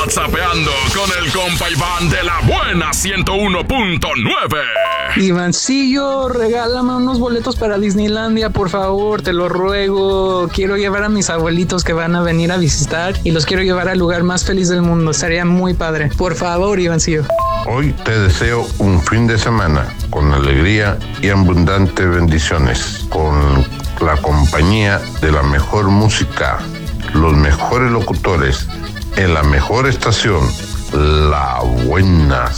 WhatsAppeando con el compa Iván de la buena 101.9. Ivancillo, regálame unos boletos para Disneylandia, por favor, te lo ruego. Quiero llevar a mis abuelitos que van a venir a visitar y los quiero llevar al lugar más feliz del mundo. Estaría muy padre. Por favor, Ivancillo. Hoy te deseo un fin de semana con alegría y abundantes bendiciones, con la compañía de la mejor música, los mejores locutores, en la mejor estación, La Buena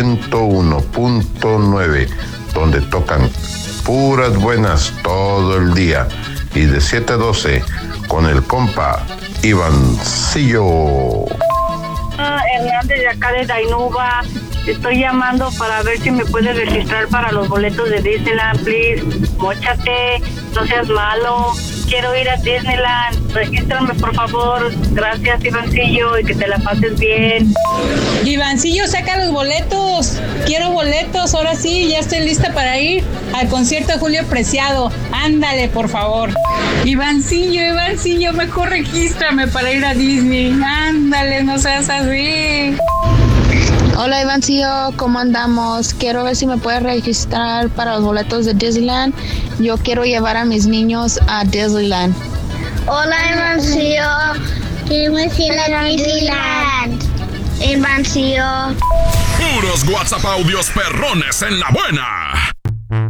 101.9, donde tocan puras buenas todo el día, y de 7 a 12 con el compa Ivancillo. Hernández de acá de Dainuba. Estoy llamando para ver si me puedes registrar para los boletos de Disneyland, please. Móchate, no seas malo. Quiero ir a Disneyland. Regístrame, por favor. Gracias, Ivancillo, y que te la pases bien. Ivancillo, saca los boletos. Quiero boletos. Ahora sí, ya estoy lista para ir al concierto de Julio Preciado. Ándale, por favor. Ivancillo, mejor regístrame para ir a Disney. Ándale, no seas así. Hola Ivancillo, ¿cómo andamos? Quiero ver si me puedes registrar para los boletos de Disneyland. Yo quiero llevar a mis niños a Disneyland. Hola Ivancillo, queremos ir a Disneyland. Ivancillo. Puros WhatsApp audios perrones en la buena.